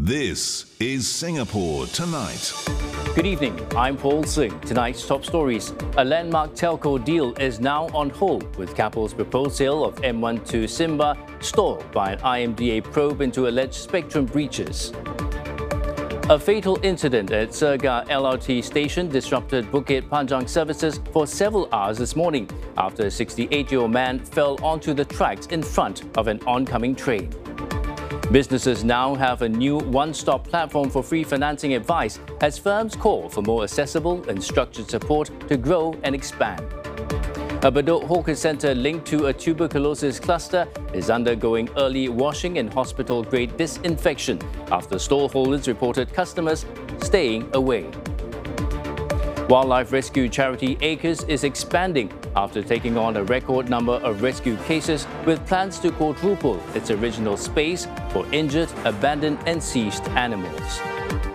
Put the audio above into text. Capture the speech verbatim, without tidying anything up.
This is Singapore Tonight. Good evening, I'm Paul Singh. Tonight's top stories. A landmark telco deal is now on hold, with Keppel's proposed sale of M one to Simba stalled by an I M D A probe into alleged spectrum breaches. A fatal incident at Surga L R T station disrupted Bukit Panjang services for several hours this morning after a sixty-eight-year-old man fell onto the tracks in front of an oncoming train. Businesses now have a new one-stop platform for free financing advice as firms call for more accessible and structured support to grow and expand. A Bedok hawker centre linked to a tuberculosis cluster is undergoing early washing and hospital-grade disinfection after stallholders reported customers staying away. Wildlife rescue charity Acres is expanding after taking on a record number of rescue cases with plans to quadruple its original space for injured, abandoned and seized animals.